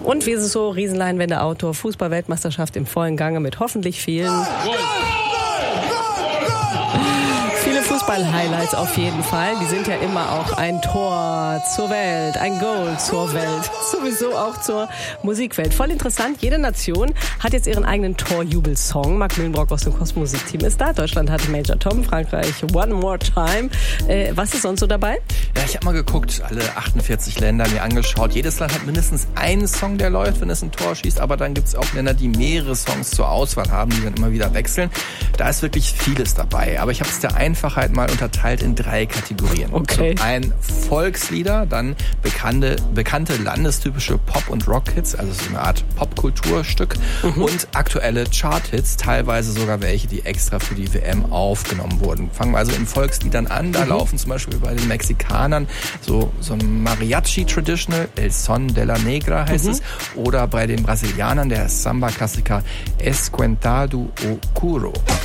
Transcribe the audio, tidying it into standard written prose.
Und wie ist es so? Riesenleinwände, Outdoor, Fußball-Weltmeisterschaft im vollen Gange mit hoffentlich vielen Fußball-Highlights auf jeden Fall. Die sind ja immer auch ein Tor zur Welt, ein Goal zur Welt, sowieso auch zur Musikwelt. Voll interessant, jede Nation hat jetzt ihren eigenen Torjubelsong. Marc Mühlenbrock aus dem Kosmos-Musikteam ist da. Deutschland hat Major Tom, Frankreich One More Time. Was ist sonst so dabei? Ja, ich habe mal geguckt, alle 48 Länder mir angeschaut. Jedes Land hat mindestens einen Song, der läuft, wenn es ein Tor schießt. Aber dann gibt es auch Länder, die mehrere Songs zur Auswahl haben, die dann immer wieder wechseln. Da ist wirklich vieles dabei. Aber ich habe es der Einfachheit mal unterteilt in 3 Kategorien. Okay. Zum einen Volkslieder, dann bekannte landestypische Pop- und Rock-Hits, also so eine Art Popkulturstück und aktuelle Chart-Hits, teilweise sogar welche, die extra für die WM aufgenommen wurden. Fangen wir also in Volksliedern an. Da laufen zum Beispiel bei den Mexikanern so ein Mariachi-Traditional, El Son de la Negra heißt es, oder bei den Brasilianern der Samba-Klassiker Es Cuentado o Curo.